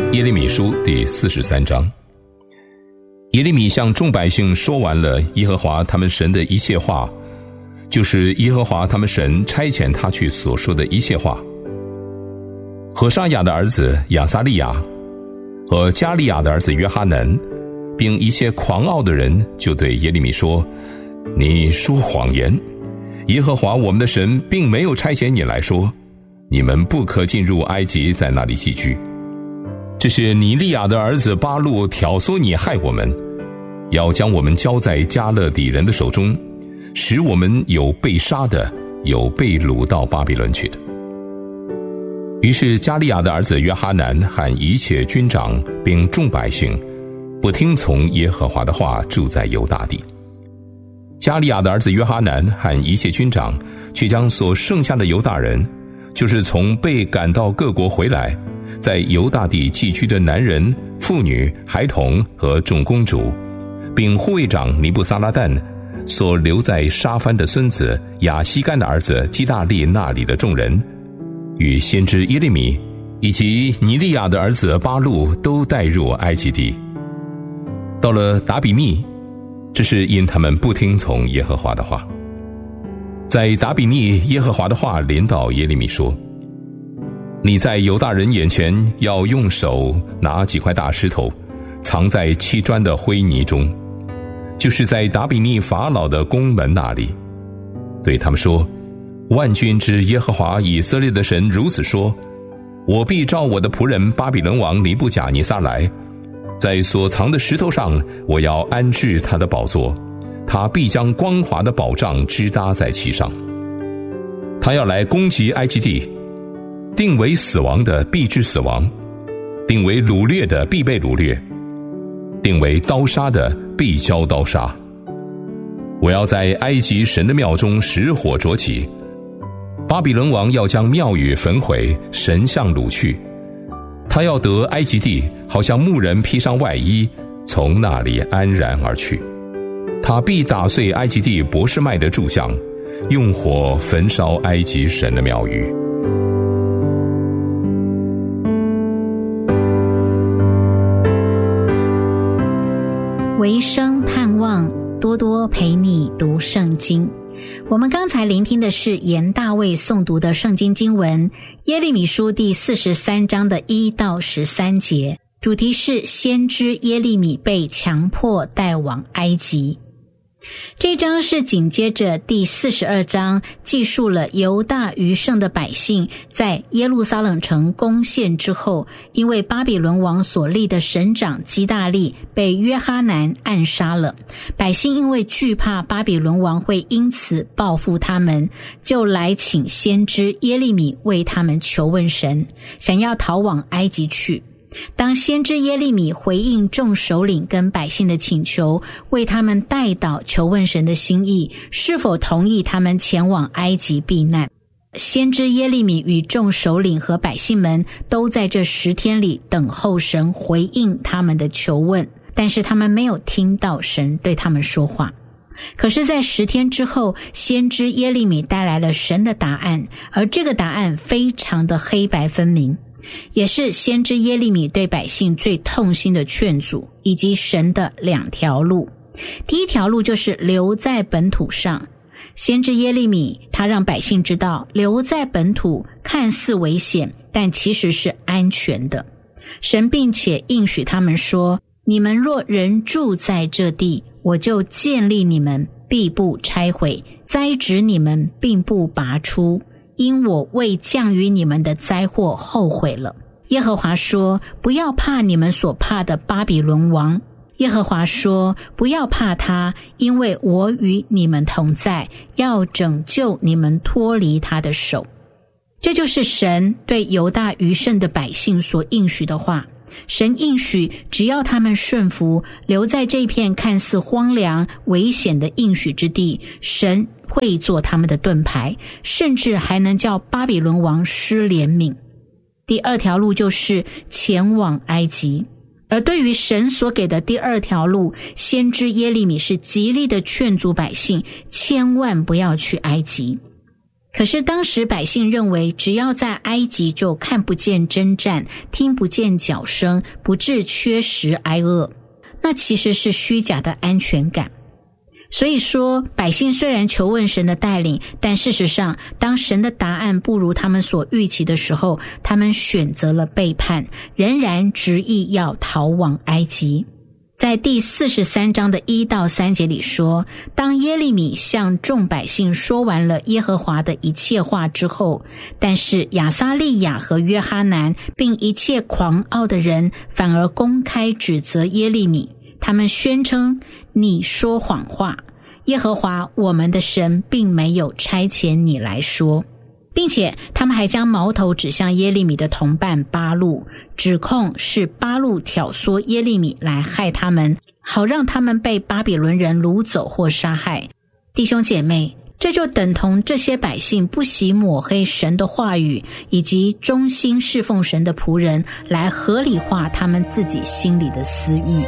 耶利米书第43章。耶利米向众百姓说完了耶和华他们神的一切话，就是耶和华他们神差遣他去所说的一切话。何沙雅的儿子亚撒利亚和加利亚的儿子约哈南，并一些狂傲的人就对耶利米说：你说谎言，耶和华我们的神并没有差遣你来说，你们不可进入埃及，在那里寄居。这是尼利亚的儿子巴路挑唆你害我们，要将我们交在加勒底人的手中，使我们有被杀的，有被掳到巴比伦去的。于是加利亚的儿子约哈南和一切军长并众百姓不听从耶和华的话，住在犹大地。加利亚的儿子约哈南和一切军长却将所剩下的犹大人，就是从被赶到各国回来，在犹大地寄居的男人、妇女、孩童和众公主，并护卫长尼布撒拉旦所留在沙番的孙子亚西干的儿子基大利那里的众人，与先知耶利米以及尼利亚的儿子巴路都带入埃及地。到了达比密，这是因他们不听从耶和华的话。在达比密，耶和华的话临到耶利米说：你在犹大人眼前要用手拿几块大石头，藏在砌砖的灰泥中，就是在达比密法老的宫门那里，对他们说：万军之耶和华以色列的神如此说，我必召我的仆人巴比伦王尼布甲尼撒来，在所藏的石头上我要安置他的宝座，他必将光滑的宝杖支搭在其上。他要来攻击埃及地，定为死亡的必致死亡，定为掳掠的必被掳掠，定为刀杀的必交刀杀。我要在埃及神的庙中使火灼起，巴比伦王要将庙宇焚毁，神像掳去。他要得埃及地，好像牧人披上外衣，从那里安然而去。他必打碎埃及地伯示麦的柱像，用火焚烧埃及神的庙宇。 唯生盼望，多多陪你读圣经。我们刚才聆听的是严大卫诵读的圣经经文耶利米书第43章的1到13节，主题是先知耶利米被强迫带往埃及。这章是紧接着第42章，记述了犹大余剩的百姓在耶路撒冷城攻陷之后，因为巴比伦王所立的省长基大利被约哈南暗杀了。百姓因为惧怕巴比伦王会因此报复他们，就来请先知耶利米为他们求问神，想要逃往埃及去。当先知耶利米回应众首领跟百姓的请求，为他们代祷求问神的心意，是否同意他们前往埃及避难。先知耶利米与众首领和百姓们都在这10天里等候神回应他们的求问，但是他们没有听到神对他们说话。可是在10天之后，先知耶利米带来了神的答案，而这个答案非常的黑白分明，也是先知耶利米对百姓最痛心的劝阻，以及神的2条路。第一条路就是留在本土上。先知耶利米他让百姓知道，留在本土看似危险，但其实是安全的。神并且应许他们说，你们若仍住在这地，我就建立你们，必不拆毁，栽植你们，并不拔出，因我为降于你们的灾祸后悔了。耶和华说，不要怕你们所怕的巴比伦王。耶和华说，不要怕他，因为我与你们同在，要拯救你们脱离他的手。这就是神对犹大余剩的百姓所应许的话。神应许，只要他们顺服，留在这片看似荒凉危险的应许之地，神会做他们的盾牌，甚至还能叫巴比伦王失怜悯。第2条路就是前往埃及。而对于神所给的第2条路，先知耶利米是极力的劝阻百姓千万不要去埃及。 可是当时百姓认为，只要在埃及就看不见征战，听不见脚声，不致缺食挨饿，那其实是虚假的安全感。所以说，百姓虽然求问神的带领，但事实上，当神的答案不如他们所预期的时候，他们选择了背叛，仍然执意要逃往埃及。在第43章的1到3节里说，当耶利米向众百姓说完了耶和华的一切话之后，但是亚撒利雅和约哈南并一切狂傲的人反而公开指责耶利米，他们宣称你说谎话，耶和华我们的神并没有差遣你来说，并且他们还将矛头指向耶利米的同伴巴录，指控是巴录挑唆耶利米来害他们，好让他们被巴比伦人掳走或杀害。弟兄姐妹，这就等同这些百姓不惜抹黑神的话语，以及忠心侍奉神的仆人，来合理化他们自己心里的私欲。